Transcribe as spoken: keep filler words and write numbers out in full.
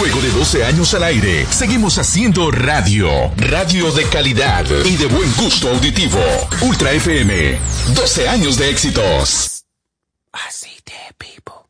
Luego de doce años al aire, seguimos haciendo radio. Radio de calidad y de buen gusto auditivo. Ultra F M. doce años de éxitos. I see dead people.